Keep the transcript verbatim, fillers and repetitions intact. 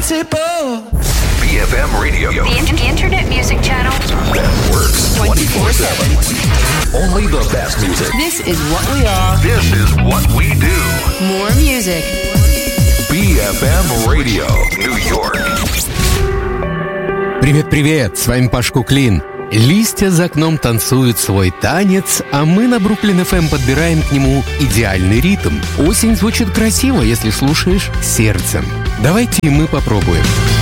impossible. B F M Radio. The, in- the internet music channel That works twenty-four seven. Only the best music. This is what we are. This is what we do. More music. B F M Radio, New York. Привет-привет, с вами Паш Куклин. Листья за окном танцуют свой танец, а мы на Бруклин эф эм подбираем к нему идеальный ритм. Осень звучит красиво, если слушаешь сердцем. Давайте и мы попробуем.